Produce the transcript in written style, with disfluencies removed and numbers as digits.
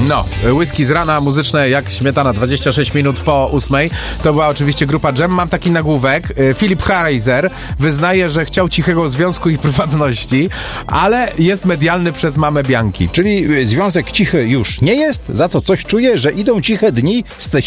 No, whisky z rana, muzyczne jak śmietana, 26 minut po 8. To była oczywiście grupa Dżem. Mam taki nagłówek. Philip Harreiser wyznaje, że chciał cichego związku i prywatności, ale jest medialny przez mamę Bianki. Czyli związek cichy już nie jest, za to coś czuje, że idą ciche dni z